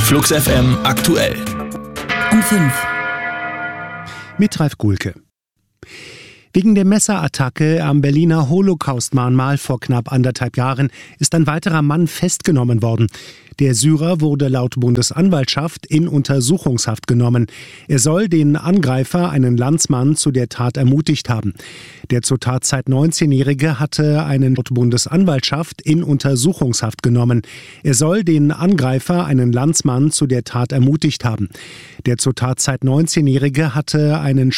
Flux FM aktuell. Um 5. Mit Ralf Guhlke. Wegen der Messerattacke am Berliner Holocaust-Mahnmal vor knapp 1,5 Jahren ist ein weiterer Mann festgenommen worden. Der Syrer wurde laut Bundesanwaltschaft in Untersuchungshaft genommen. Er soll den Angreifer, einen Landsmann, zu der Tat ermutigt haben. Der zur Tatzeit 19-Jährige hatte einen laut Bundesanwaltschaft in Untersuchungshaft genommen. Er soll den Angreifer, einen Landsmann, zu der Tat ermutigt haben. Der zur Tatzeit 19-Jährige hatte einen